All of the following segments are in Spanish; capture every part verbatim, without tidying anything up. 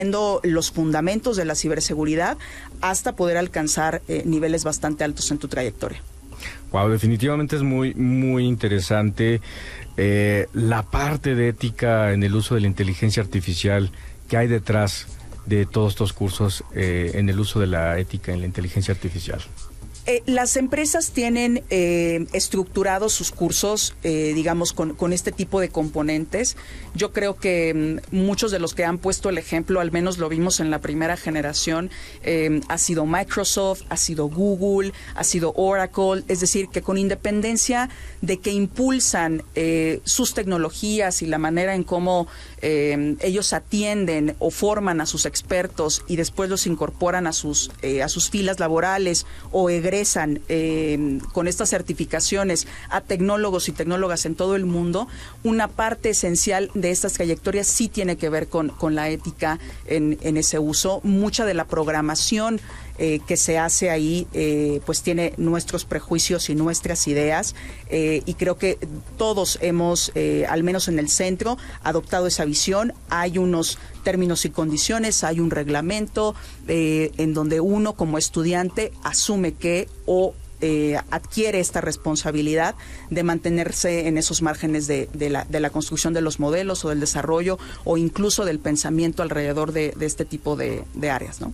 los fundamentos de la ciberseguridad hasta poder alcanzar eh, niveles bastante altos en tu trayectoria. Wow, definitivamente es muy, muy interesante eh, la parte de ética en el uso de la inteligencia artificial que hay detrás de todos estos cursos eh, en el uso de la ética en la inteligencia artificial. Eh, las empresas tienen eh, estructurados sus cursos, eh, digamos, con, con este tipo de componentes. Yo creo que mm, muchos de los que han puesto el ejemplo, al menos lo vimos en la primera generación, eh, ha sido Microsoft, ha sido Google, ha sido Oracle, es decir, que con independencia de que impulsan eh, sus tecnologías y la manera en cómo eh, ellos atienden o forman a sus expertos y después los incorporan a sus, eh, a sus filas laborales o egresan Eh, con estas certificaciones a tecnólogos y tecnólogas en todo el mundo, una parte esencial de estas trayectorias sí tiene que ver con, con la ética en, en ese uso. Mucha de la programación eh, que se hace ahí eh, pues tiene nuestros prejuicios y nuestras ideas eh, y creo que todos hemos, eh, al menos en el centro, adoptado esa visión. Hay unos términos y condiciones, hay un reglamento eh, en donde uno como estudiante asume que o eh, adquiere esta responsabilidad de mantenerse en esos márgenes de, de, la, de la construcción de los modelos o del desarrollo o incluso del pensamiento alrededor de, de este tipo de, de áreas, ¿no?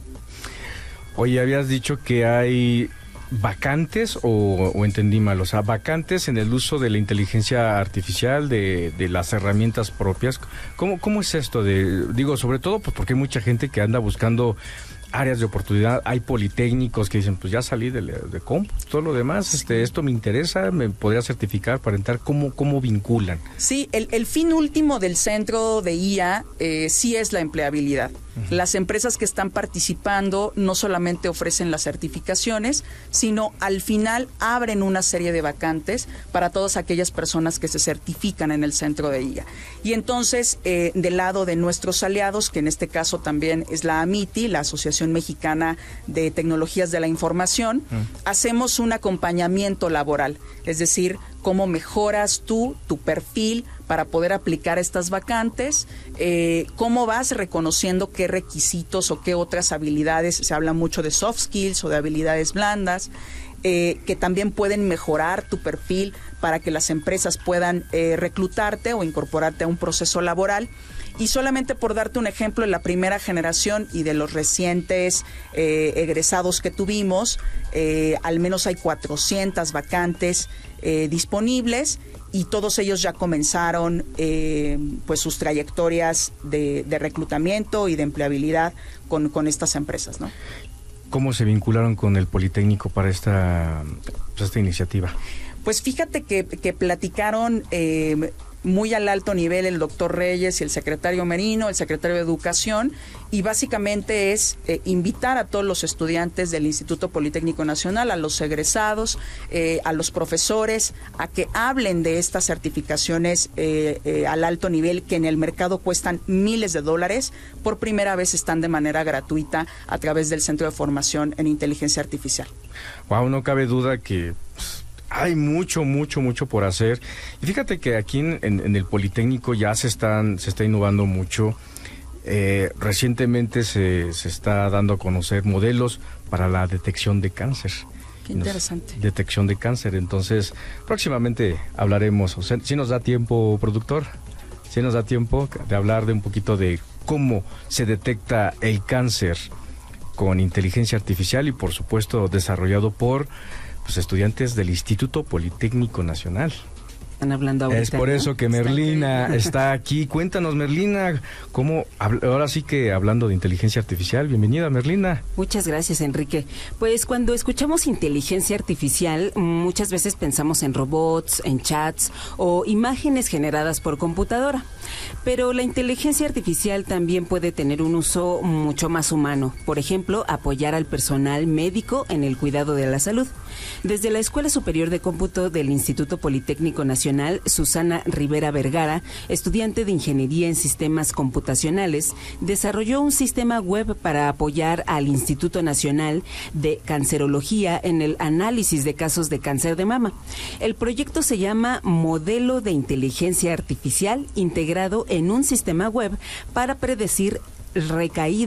Oye, habías dicho que hay vacantes o, o entendí mal, o sea, vacantes en el uso de la inteligencia artificial, de, de las herramientas propias. ¿Cómo, cómo es esto? De, digo, sobre todo pues porque hay mucha gente que anda buscando áreas de oportunidad. Hay politécnicos que dicen, pues ya salí de, de comp, todo lo demás, este, esto me interesa, me podría certificar para entrar. ¿Cómo, cómo vinculan? Sí, el, el fin último del centro de I A eh, sí es la empleabilidad. Las empresas que están participando no solamente ofrecen las certificaciones, sino al final abren una serie de vacantes para todas aquellas personas que se certifican en el centro de I A. Y entonces, eh, del lado de nuestros aliados, que en este caso también es la AMITI, la Asociación Mexicana de Tecnologías de la Información, uh-huh. hacemos un acompañamiento laboral, es decir, cómo mejoras tú tu perfil para poder aplicar estas vacantes, eh, cómo vas reconociendo qué requisitos o qué otras habilidades, se habla mucho de soft skills o de habilidades blandas, eh, que también pueden mejorar tu perfil para que las empresas puedan eh, reclutarte o incorporarte a un proceso laboral. Y solamente por darte un ejemplo, en la primera generación y de los recientes eh, egresados que tuvimos, eh, al menos hay cuatrocientas vacantes eh, disponibles y todos ellos ya comenzaron eh, pues sus trayectorias de, de reclutamiento y de empleabilidad con, con estas empresas, ¿no? ¿Cómo se vincularon con el Politécnico para esta, pues esta iniciativa? Pues fíjate que, que platicaron eh, muy al alto nivel el doctor Reyes y el secretario Merino, el secretario de Educación, y básicamente es eh, invitar a todos los estudiantes del Instituto Politécnico Nacional, a los egresados, eh, a los profesores, a que hablen de estas certificaciones eh, eh, al alto nivel que en el mercado cuestan miles de dólares. Por primera vez están de manera gratuita a través del Centro de Formación en Inteligencia Artificial. Wow, no cabe duda que pues, hay mucho, mucho, mucho por hacer. Y fíjate que aquí en, en, en el Politécnico ya se están, se está innovando mucho. Eh, recientemente se, se está dando a conocer modelos para la detección de cáncer. Qué interesante. Nos, detección de cáncer. Entonces, próximamente hablaremos. O sea, ¿sí nos da tiempo, productor? ¿Sí nos da tiempo de hablar de un poquito de cómo se detecta el cáncer con inteligencia artificial y, por supuesto, desarrollado por pues, estudiantes del Instituto Politécnico Nacional? Están hablando ahorita, es por ¿no? eso que Merlina está, está aquí. Cuéntanos, Merlina, cómo, ahora sí que hablando de inteligencia artificial, bienvenida, Merlina. Muchas gracias, Enrique. Pues cuando escuchamos inteligencia artificial, muchas veces pensamos en robots, en chats o imágenes generadas por computadora. Pero la inteligencia artificial también puede tener un uso mucho más humano. Por ejemplo, apoyar al personal médico en el cuidado de la salud. Desde la Escuela Superior de Cómputo del Instituto Politécnico Nacional, Susana Rivera Vergara, estudiante de Ingeniería en Sistemas Computacionales, desarrolló un sistema web para apoyar al Instituto Nacional de Cancerología en el análisis de casos de cáncer de mama. El proyecto se llama Modelo de Inteligencia Artificial integrado en un sistema web para predecir recaídas